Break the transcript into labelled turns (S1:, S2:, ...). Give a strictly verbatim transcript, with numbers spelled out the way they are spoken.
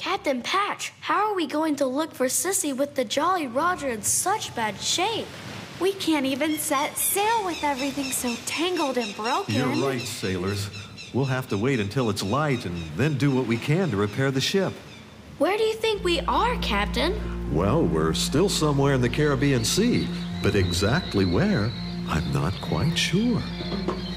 S1: Captain Patch, how are we going to look for Sissy with the Jolly Roger in such bad shape?
S2: We can't even set sail with everything so tangled and broken.
S3: You're right, sailors. We'll have to wait until it's light and then do what we can to repair the ship.
S1: Where do you think we are, Captain?
S3: Well, we're still somewhere in the Caribbean Sea, but exactly where, I'm not quite sure.